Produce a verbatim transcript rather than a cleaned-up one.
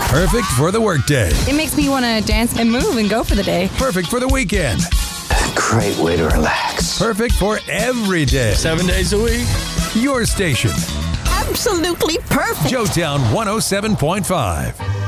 Perfect for the workday. It makes me want to dance and move and go for the day. Perfect for the weekend. Great way to relax. Perfect for every day. Seven days a week. Your station. Absolutely perfect. Joetown one oh seven point five.